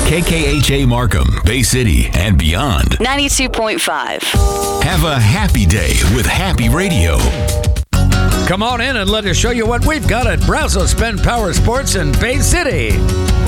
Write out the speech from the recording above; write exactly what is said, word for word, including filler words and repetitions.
K K H A Markham, Bay City, and beyond. ninety-two point five. Have a happy day with Happy Radio. Come on in and let us show you what we've got at Brazo Spend Power Sports in Bay City.